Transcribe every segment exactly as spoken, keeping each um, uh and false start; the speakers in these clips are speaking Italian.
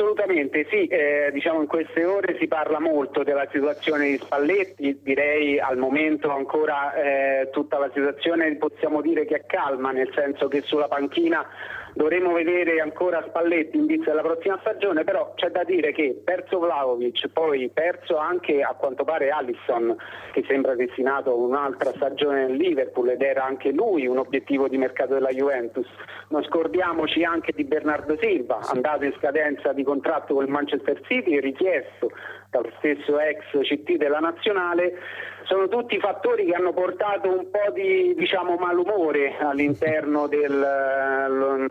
Assolutamente sì, eh, diciamo in queste ore si parla molto della situazione di Spalletti, direi al momento ancora eh, tutta la situazione possiamo dire che è calma, nel senso che sulla panchina dovremo vedere ancora Spalletti in vista della prossima stagione, però c'è da dire che perso Vlahovic, poi perso anche a quanto pare Alisson, che sembra destinato a un'altra stagione nel Liverpool ed era anche lui un obiettivo di mercato della Juventus. Non scordiamoci anche di Bernardo Silva, andato in scadenza di contratto con il Manchester City, richiesto dallo stesso ex C T della nazionale. Sono tutti fattori che hanno portato un po' di diciamo malumore all'interno del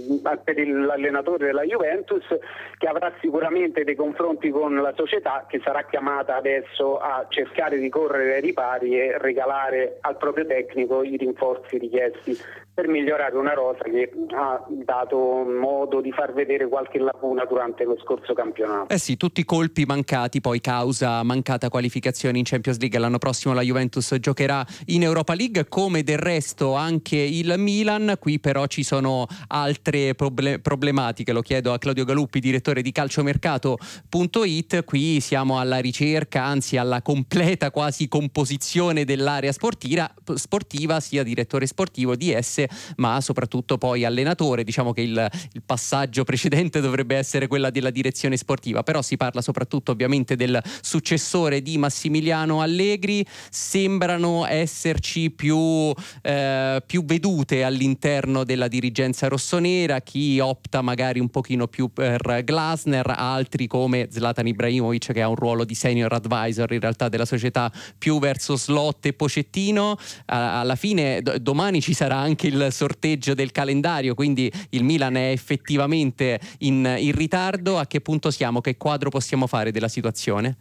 per l'allenatore della Juventus, che avrà sicuramente dei confronti con la società, che sarà chiamata adesso a cercare di correre ai ripari e regalare al proprio tecnico i rinforzi richiesti per migliorare una rosa che ha dato modo di far vedere qualche lacuna durante lo scorso campionato. Eh sì, tutti colpi mancati poi causa mancata qualificazione in Champions League. L'anno prossimo la Juventus giocherà in Europa League, come del resto anche il Milan. Qui però ci sono altre proble- problematiche, lo chiedo a Claudio Galuppi, direttore di calciomercato punto it. Qui siamo alla ricerca, anzi alla completa quasi composizione dell'area sportiva, sportiva sia direttore sportivo di esse ma soprattutto poi allenatore. Diciamo che il, il passaggio precedente dovrebbe essere quella della direzione sportiva, però si parla soprattutto ovviamente del successore di Massimiliano Allegri. Sembrano esserci più, eh, più vedute all'interno della dirigenza rossonera, chi opta magari un pochino più per Glasner, altri come Zlatan Ibrahimovic, che ha un ruolo di senior advisor in realtà della società, più verso Slot e Pochettino. Alla fine d- domani ci sarà anche il sorteggio del calendario, quindi il Milan è effettivamente in, in ritardo. A che punto siamo? Che quadro possiamo fare della situazione?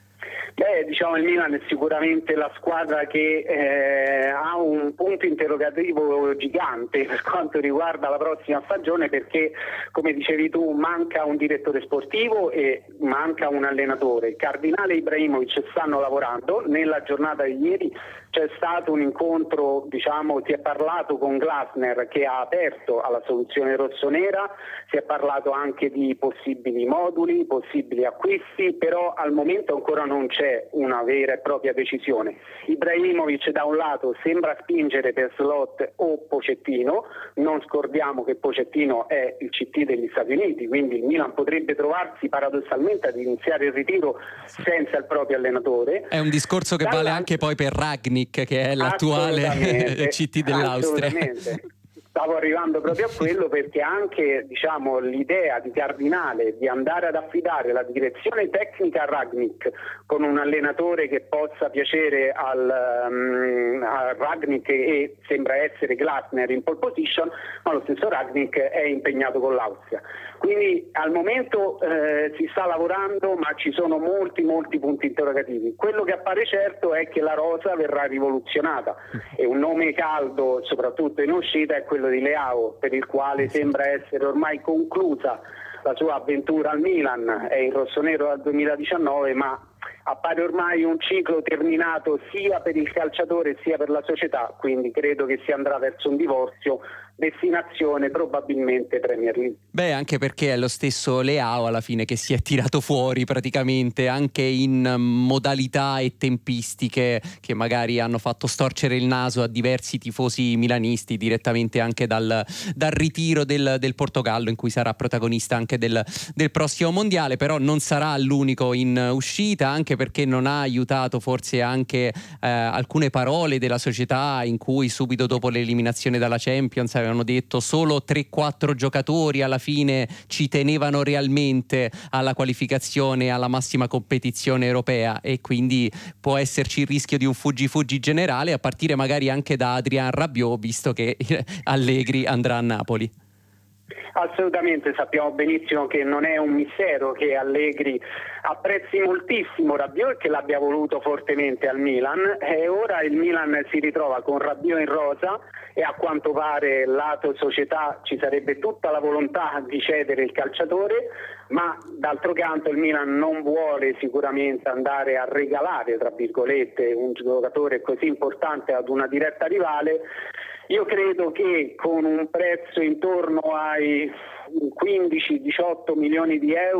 Beh, diciamo il Milan è sicuramente la squadra che eh, ha un punto interrogativo gigante per quanto riguarda la prossima stagione, perché come dicevi tu manca un direttore sportivo e manca un allenatore. Il Cardinale e Ibrahimovic stanno lavorando. Nella giornata di ieri c'è stato un incontro, diciamo, si è parlato con Glasner, che ha aperto alla soluzione rossonera, si è parlato anche di possibili moduli, possibili acquisti, però al momento ancora non c'è una vera e propria decisione. Ibrahimovic da un lato sembra spingere per Slot o Pochettino, non scordiamo che Pochettino è il C T degli Stati Uniti, quindi il Milan potrebbe trovarsi paradossalmente ad iniziare il ritiro senza il proprio allenatore. È un discorso che vale anche poi per Rangnick, che è l'attuale C T dell'Austria. Assolutamente. Stavo arrivando proprio a quello, perché anche diciamo l'idea di Cardinale di andare ad affidare la direzione tecnica a Rangnick con un allenatore che possa piacere al, um, a Rangnick, e sembra essere Glasner in pole position, ma lo stesso Rangnick è impegnato con l'Austria. Quindi al momento eh, si sta lavorando, ma ci sono molti molti punti interrogativi. Quello che appare certo è che la rosa verrà rivoluzionata, e un nome caldo soprattutto in uscita è quello di Leao, per il quale sembra essere ormai conclusa la sua avventura al Milan. È in rossonero dal duemiladiciannove, ma appare ormai un ciclo terminato sia per il calciatore sia per la società, quindi credo che si andrà verso un divorzio, destinazione probabilmente Premier League. Beh, anche perché è lo stesso Leao alla fine che si è tirato fuori praticamente anche in modalità e tempistiche che magari hanno fatto storcere il naso a diversi tifosi milanisti, direttamente anche dal, dal ritiro del, del Portogallo, in cui sarà protagonista anche del, del prossimo mondiale. Però non sarà l'unico in uscita, anche perché non ha aiutato forse anche eh, alcune parole della società, in cui subito dopo l'eliminazione dalla Champions avevano detto solo tre quattro giocatori alla fine ci tenevano realmente alla qualificazione alla massima competizione europea, e quindi può esserci il rischio di un fuggi-fuggi generale, a partire magari anche da Adrien Rabiot, visto che Allegri andrà a Napoli. Assolutamente, sappiamo benissimo che non è un mistero che Allegri apprezzi moltissimo Rabiot e che l'abbia voluto fortemente al Milan, e ora il Milan si ritrova con Rabiot in rosa, e a quanto pare lato società ci sarebbe tutta la volontà di cedere il calciatore, ma d'altro canto il Milan non vuole sicuramente andare a regalare, tra virgolette, un giocatore così importante ad una diretta rivale. Io credo che con un prezzo intorno ai quindici diciotto milioni di euro